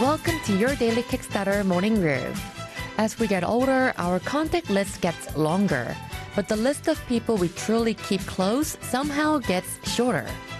Welcome to your daily Kickstarter morning groove. As we get older, our contact list gets longer, but the list of people we truly keep close somehow gets shorter.